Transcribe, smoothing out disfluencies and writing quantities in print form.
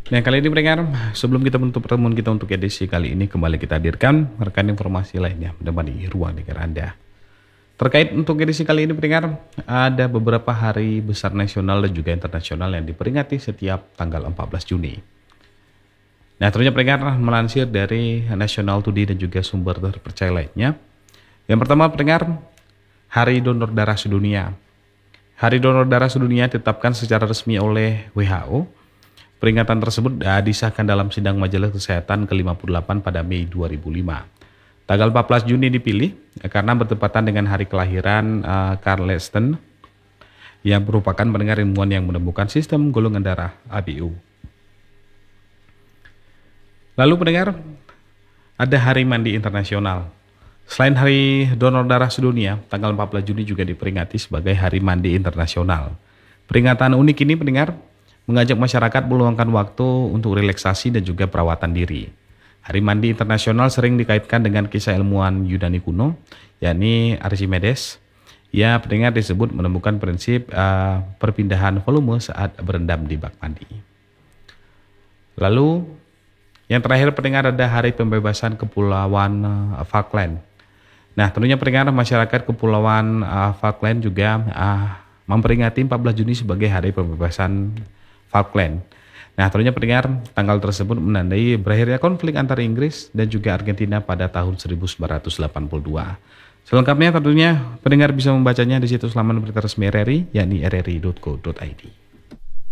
Nah, kali ini pendengar, sebelum kita menutup pertemuan kita untuk edisi kali ini, kembali kita hadirkan rekan informasi lainnya menemani ruang dengar Anda. Terkait untuk edisi kali ini pendengar, ada beberapa hari besar nasional dan juga internasional yang diperingati setiap tanggal 14 Juni. Nah, tentunya pendengar melansir dari National Today dan juga sumber terpercaya lainnya. Yang pertama pendengar, Hari Donor Darah Sedunia. Hari Donor Darah Sedunia ditetapkan secara resmi oleh WHO. Peringatan tersebut disahkan dalam sidang Majelis Kesehatan ke-58 pada Mei 2005. Tanggal 14 Juni dipilih karena bertepatan dengan hari kelahiran Carl Leston yang merupakan pendengar ilmuwan yang menemukan sistem golongan darah ABU. Lalu pendengar, ada Hari Mandi Internasional. Selain Hari Donor Darah Sedunia, tanggal 14 Juni juga diperingati sebagai Hari Mandi Internasional. Peringatan unik ini pendengar mengajak masyarakat meluangkan waktu untuk relaksasi dan juga perawatan diri. Hari Mandi Internasional sering dikaitkan dengan kisah ilmuwan Yunani kuno, yakni Archimedes. Ya, pendengar disebut menemukan prinsip perpindahan volume saat berendam di bak mandi. Lalu, yang terakhir pendengar ada Hari Pembebasan Kepulauan Falkland. Nah, tentunya pendengar masyarakat Kepulauan Falkland juga memperingati 14 Juni sebagai Hari Pembebasan Falkland. Nah, tentunya pendengar, tanggal tersebut menandai berakhirnya konflik antara Inggris dan juga Argentina pada tahun 1982. Selengkapnya tentunya pendengar bisa membacanya di situs laman berita resmi RRI, yakni rri.co.id.